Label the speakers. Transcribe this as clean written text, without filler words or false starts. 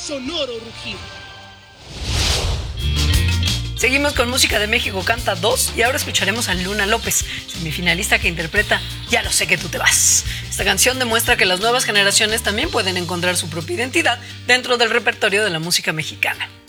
Speaker 1: sonoro rugido.
Speaker 2: Seguimos con música de México Canta 2 y ahora escucharemos a Luna López, semifinalista que interpreta Ya lo sé que tú te vas. Esta canción demuestra que las nuevas generaciones también pueden encontrar su propia identidad dentro del repertorio de la música mexicana.